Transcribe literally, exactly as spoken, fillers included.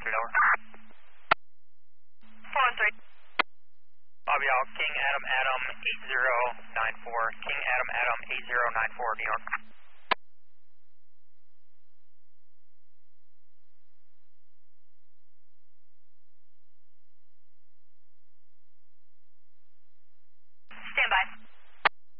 three over. four one three. Bobby Al, King Adam Adam eight zero nine four, King Adam Adam eight zero nine four, New York.